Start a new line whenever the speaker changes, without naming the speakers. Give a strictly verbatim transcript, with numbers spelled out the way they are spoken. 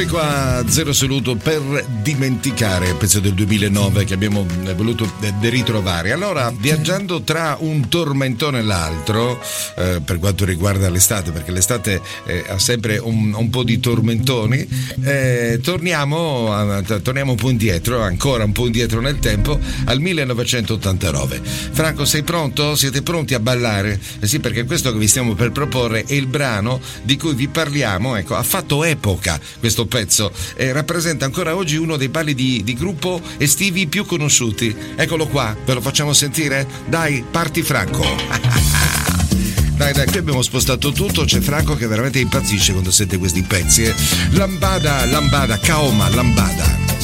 Eccoli qua, Zero Assoluto per dimenticare, pezzo del duemilanove che abbiamo voluto ritrovare. Allora, viaggiando tra un tormentone e l'altro, eh, per quanto riguarda l'estate, perché l'estate eh, ha sempre un, un po' di tormentoni, eh, torniamo, a, torniamo un po' indietro, ancora un po' indietro nel tempo, al millenovecentottantanove. Franco, sei pronto? Siete pronti a ballare? Eh sì, perché questo che vi stiamo per proporre è il brano di cui vi parliamo. Ecco, ha fatto epoca questo pezzo e rappresenta ancora oggi uno dei balli di, di gruppo estivi più conosciuti. Eccolo qua, ve lo facciamo sentire? Dai, parti Franco. Dai, dai, qui abbiamo spostato tutto, c'è Franco che veramente impazzisce quando sente questi pezzi. Eh. Lambada, lambada, Kaoma, lambada.